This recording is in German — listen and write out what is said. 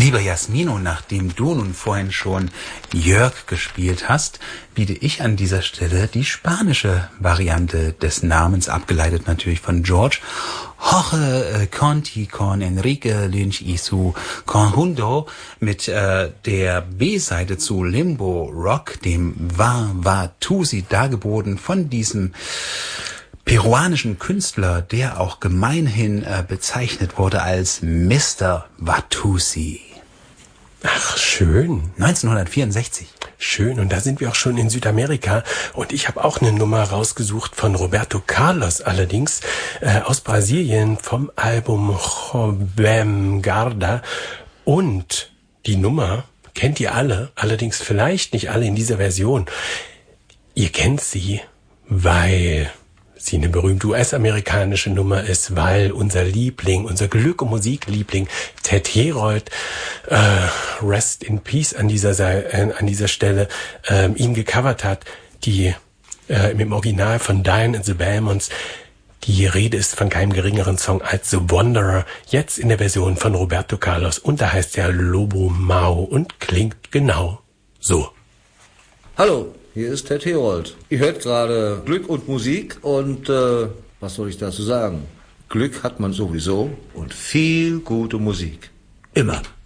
Liebe Jasmino, nachdem du nun vorhin schon Jörg gespielt hast, biete ich an dieser Stelle die spanische Variante des Namens, abgeleitet natürlich von George. Jorge Conti con Enrique Lynch y su conjunto mit der B-Seite zu Limbo Rock, dem Va Tusi, dargeboten von diesem peruanischen Künstler, der auch gemeinhin bezeichnet wurde als Mr. Watusi. Ach, schön. 1964. Schön, und da sind wir auch schon in Südamerika. Und ich habe auch eine Nummer rausgesucht von Roberto Carlos, allerdings aus Brasilien vom Album Jovem Guarda. Und die Nummer kennt ihr alle, allerdings vielleicht nicht alle in dieser Version. Ihr kennt sie, weil sie eine berühmte US-amerikanische Nummer ist, weil unser Liebling, unser Glück- und Musikliebling Ted Herold, Rest in Peace an dieser Stelle, ihn gecovert hat, die im Original von Diane and the Belmonts. Die Rede ist von keinem geringeren Song als The Wanderer, jetzt in der Version von Roberto Carlos, und da heißt er Lobo Mau und klingt genau so. Hallo, hier ist Ted Herold. Ihr hört gerade Glück und Musik und was soll ich dazu sagen? Glück hat man sowieso und viel gute Musik. Immer.